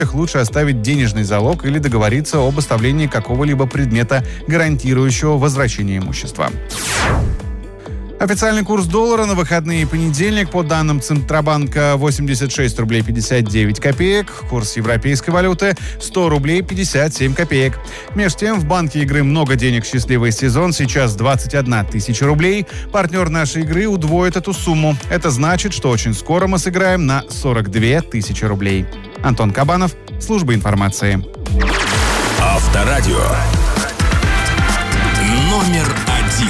лучше оставить денежный залог или договориться об оставлении какого-либо предмета, гарантирующего возвращение имущества. Официальный курс доллара на выходные и понедельник по данным Центробанка 86 рублей 59 копеек. Курс европейской валюты 100 рублей 57 копеек. Между тем, в банке игры «Много денег. Счастливый сезон» сейчас 21 тысяча рублей. Партнер нашей игры удвоит эту сумму. Это значит, что очень скоро мы сыграем на 42 тысячи рублей. Антон Кабанов, служба информации. Авторадио. Номер